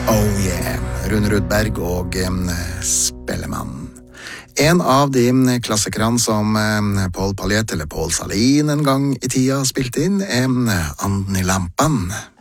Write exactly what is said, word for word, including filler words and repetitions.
Oh yeah, Rune Rudberg og um, Spellemann. En av de klassikerne som um, Paul Paljett eller Paul Salin en gang i tida spilte inn er um, Anden i lampan.